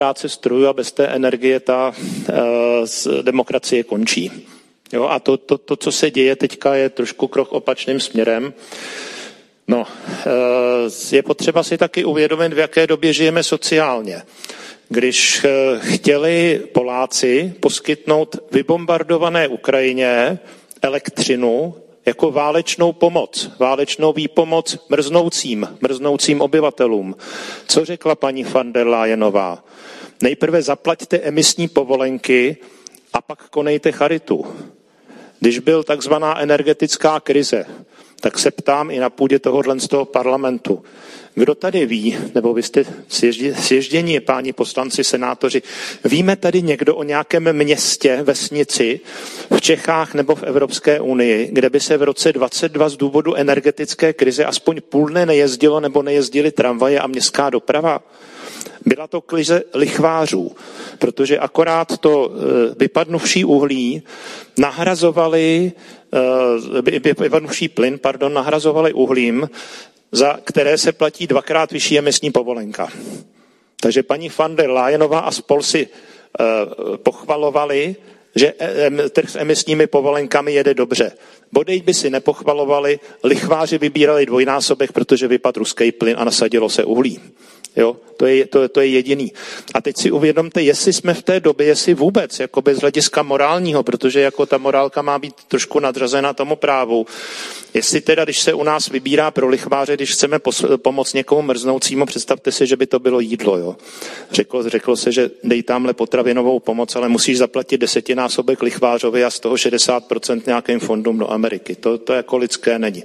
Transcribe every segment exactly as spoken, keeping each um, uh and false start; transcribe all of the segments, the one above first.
práce strojů a bez té energie ta uh, demokracie končí. Jo, a to, to, to, co se děje teďka, je trošku krok opačným směrem. No, uh, je potřeba si taky uvědomit, v jaké době žijeme sociálně. Když uh, chtěli Poláci poskytnout vybombardované Ukrajině elektřinu jako válečnou pomoc, válečnou výpomoc mrznoucím, mrznoucím obyvatelům. Co řekla paní van der Leyenová? Nejprve zaplaťte emisní povolenky a pak konejte charitu. Když byl takzvaná energetická krize, tak se ptám i na půdě tohohle z toho parlamentu. Kdo tady ví, nebo vy jste sježdění, páni poslanci, senátoři, víme tady někdo o nějakém městě, vesnici v Čechách nebo v Evropské unii, kde by se v roce dvacet dva z důvodu energetické krize aspoň půl dne nejezdilo nebo nejezdily tramvaje a městská doprava? Byla to krize lichvářů, protože akorát to vypadnuvší uhlí nahrazovali, vypadnuvší plyn, pardon, nahrazovali uhlím, za které se platí dvakrát vyšší emisní povolenka. Takže paní van der Leyenová a spol si uh, pochvalovali, že trh s emisními povolenkami jede dobře. Bodej by si nepochvalovali, lichváři vybírali dvojnásobek, protože vypadl ruský plyn a nasadilo se uhlí. Jo, to je, to, to je jediný. A teď si uvědomte, jestli jsme v té době, jestli vůbec, jako bez hlediska morálního, protože jako ta morálka má být trošku nadřazena tomu právu. Jestli teda, když se u nás vybírá pro lichváře, když chceme pos- pomoct někomu mrznoucímu, představte si, že by to bylo jídlo. Jo. Řeklo, řeklo se, že dej tamhle potravinovou pomoc, ale musíš zaplatit desetinásobek lichvářovi a z toho šedesát procent nějakým fondům do Ameriky. To, to jako lidské není.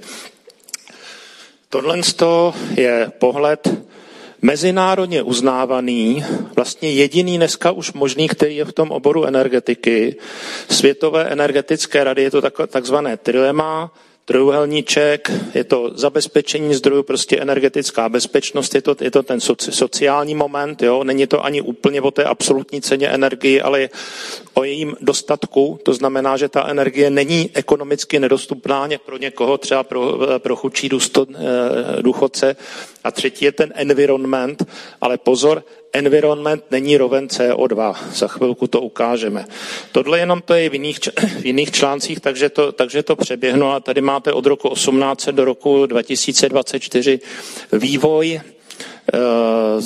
Tohle je pohled mezinárodně uznávaný, vlastně jediný dneska už možný, který je v tom oboru energetiky, Světové energetické rady, je to takzvané trilema, trojúhelníček, je to zabezpečení zdrojů, prostě energetická bezpečnost, je to, je to ten soci, sociální moment, jo? Není to ani úplně o té absolutní ceně energie, ale o jejím dostatku, to znamená, že ta energie není ekonomicky nedostupná pro někoho, třeba pro, pro chudší důchodce. A třetí je ten environment, ale pozor, environment není roven C O dva. Za chvilku to ukážeme. Tohle jenom to je v jiných, v jiných článcích, takže to, takže to přeběhnu. A tady máte od roku osmnáct set do roku dva tisíce dvacet čtyři vývoj e,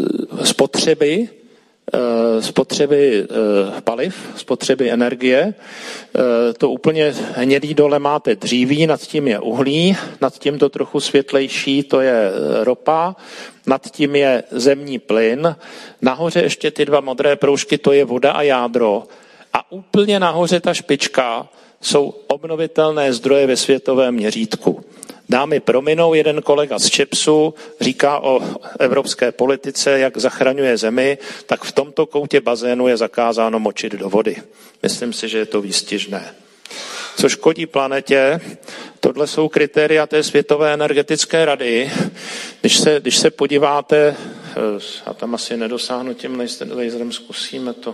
spotřeby, e, spotřeby e, paliv, spotřeby energie. E, to úplně hnědý dole máte dříví, nad tím je uhlí, nad tím to trochu světlejší, to je ropa, nad tím je zemní plyn, nahoře ještě ty dva modré proužky, to je voda a jádro a úplně nahoře ta špička jsou obnovitelné zdroje ve světovém měřítku. Dámy prominou, jeden kolega z ČEPSu říká o evropské politice, jak zachraňuje zemi, tak v tomto koutě bazénu je zakázáno močit do vody. Myslím si, že je to výstižné. Co škodí planetě, tohle jsou kritéria té Světové energetické rady. Když se, když se podíváte, a tam asi nedosáhnu tím laserem, zkusíme to.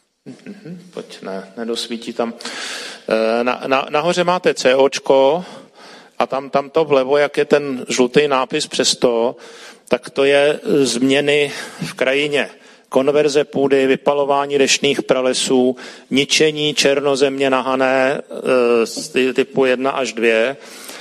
Pojď, ne, nedosvítí tam. Na, na, nahoře máte COčko a tam, tam to vlevo, jak je ten žlutý nápis přesto, tak to je změny v krajině. Konverze půdy, vypalování deštných pralesů, ničení černozemě nahané typu jedna až dvě.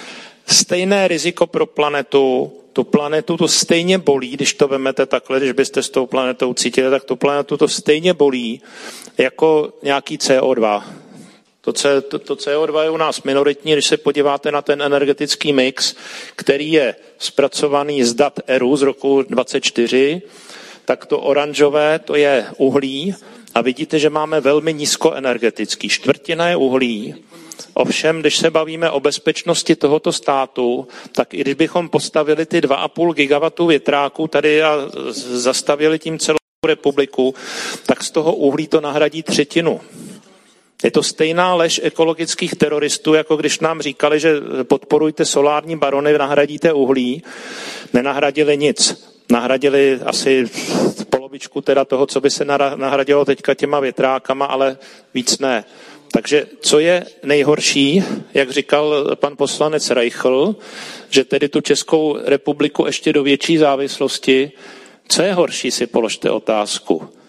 Stejné riziko pro planetu, tu planetu to stejně bolí, když to vemete takhle, když byste s tou planetou cítili, tak tu planetu to stejně bolí jako nějaký C O dva. To, to, to C O dva je u nás minoritní, když se podíváte na ten energetický mix, který je zpracovaný z dat E R U z roku dvacet čtyři, tak to oranžové, to je uhlí a vidíte, že máme velmi nízkoenergetický. Čtvrtina je uhlí. Ovšem, když se bavíme o bezpečnosti tohoto státu, tak i když bychom postavili ty dva a půl gigawattu větráků tady a zastavili tím celou republiku, tak z toho uhlí to nahradí třetinu. Je to stejná lež ekologických teroristů, jako když nám říkali, že podporujte solární barony, nahradíte uhlí. Nenahradili nic. Nahradili asi polovičku teda toho, co by se nahradilo teďka těma větrákama, ale víc ne. Takže co je nejhorší, jak říkal pan poslanec Reichl, že tedy tu Českou republiku ještě do větší závislosti, Co je horší, si položte otázku.